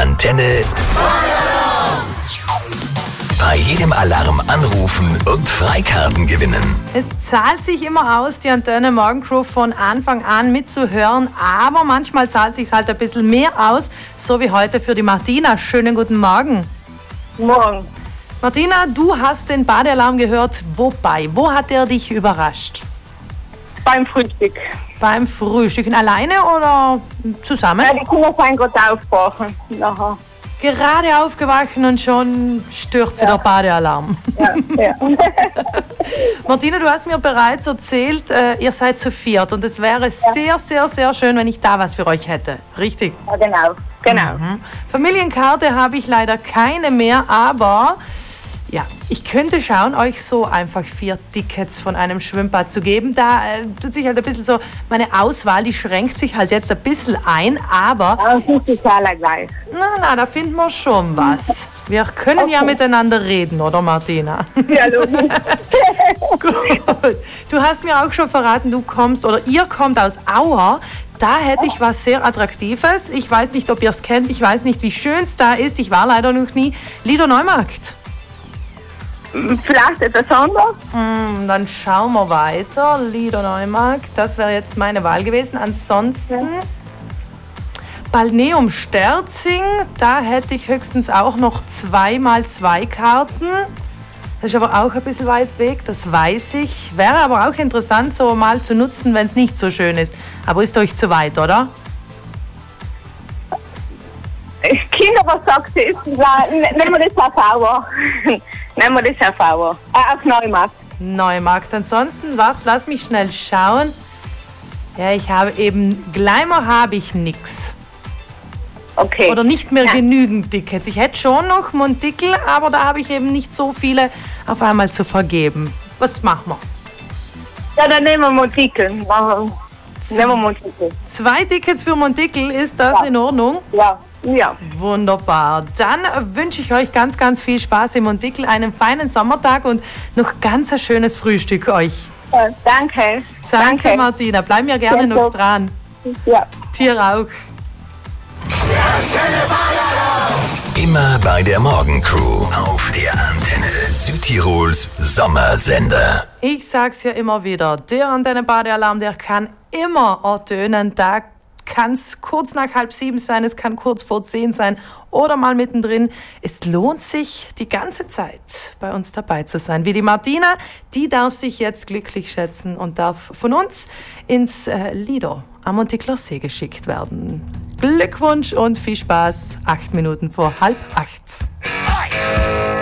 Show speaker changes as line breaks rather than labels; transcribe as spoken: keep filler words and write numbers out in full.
Antenne bei jedem Alarm anrufen und Freikarten gewinnen.
Es zahlt sich immer aus, die Antenne Morgencrew von Anfang an mitzuhören, aber manchmal zahlt es sich halt ein bisschen mehr aus, so wie heute für die Martina. Schönen guten Morgen.
Morgen.
Martina, du hast den Badealarm gehört. Wobei? Wo hat der dich überrascht?
Beim Frühstück.
Beim Frühstücken alleine oder zusammen?
Ja, die Kinder sind gerade aufgewachen. Nachher.
Gerade aufgewacht und schon stürzt ja. der Badealarm.
Ja, ja.
Martina, du hast mir bereits erzählt, äh, ihr seid zu viert und es wäre ja. sehr, sehr, sehr schön, wenn ich da was für euch hätte. Richtig?
Ja, genau. genau.
Mhm. Familienkarte habe ich leider keine mehr, aber ja, ich könnte schauen, euch so einfach vier Tickets von einem Schwimmbad zu geben. Da äh, tut sich halt ein bisschen so, meine Auswahl, die schränkt sich halt jetzt ein bisschen ein, aber...
Ja, das ist alle gleich.
Na, na, da finden wir schon was. Wir können okay. ja miteinander reden, oder Martina?
Ja, logisch.
Gut. Du hast mir auch schon verraten, du kommst, oder ihr kommt aus Auer. Da hätte ich was sehr Attraktives. Ich weiß nicht, ob ihr es kennt, ich weiß nicht, wie schön es da ist. Ich war leider noch nie. Lido Neumarkt.
Vielleicht etwas anderes?
Mm, dann schauen wir weiter. Lido Neumarkt, das wäre jetzt meine Wahl gewesen. Ansonsten ja. Balneum Sterzing, da hätte ich höchstens auch noch zwei mal zwei Karten. Das ist aber auch ein bisschen weit weg, das weiß ich. Wäre aber auch interessant, so mal zu nutzen, wenn es nicht so schön ist. Aber ist euch zu weit, oder?
Kinder, was sagt ihr? Nehmen wir das auf Auer. Nehmen wir das auf Auer. Äh, auf Neumarkt.
Neumarkt. Ansonsten, warte, lass mich schnell schauen. Ja, ich habe eben, Gleimer habe ich nichts.
Okay.
Oder nicht mehr
ja.
genügend Tickets. Ich hätte schon noch Montickel, aber da habe ich eben nicht so viele auf einmal zu vergeben. Was machen wir?
Ja, dann nehmen wir Montickel. Nehmen wir Montickel.
Zwei Tickets für Montickel, ist das
ja.
in Ordnung?
Ja. Ja.
Wunderbar. Dann wünsche ich euch ganz, ganz viel Spaß im Montickel, einen feinen Sommertag und noch ganz ein schönes Frühstück euch.
Ja, danke.
Danke. Danke, Martina. Bleib mir gerne ja, noch dran.
Ja.
Dir auch.
Immer bei der Morgencrew auf der Antenne Südtirols Sommersender.
Ich sag's ja immer wieder, der Antenne-Badealarm, der kann immer ertönen. Da kann es kurz nach halb sieben sein, es kann kurz vor zehn sein oder mal mittendrin. Es lohnt sich die ganze Zeit bei uns dabei zu sein. Wie die Martina, die darf sich jetzt glücklich schätzen und darf von uns ins äh, Lido am Montickler See geschickt werden. Glückwunsch und viel Spaß. Acht Minuten vor halb acht.